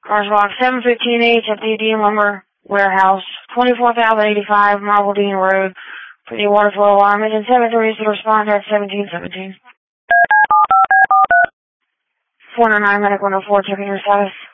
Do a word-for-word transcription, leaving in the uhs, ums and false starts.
Cars block seven fifteen H at the Dean Lumber Warehouse, twenty-four thousand eighty-five Marble Dean Road. For the water flow alarm, and seven three is to respond at seventeen seventeen. four nine nine Medical no four, checking your status.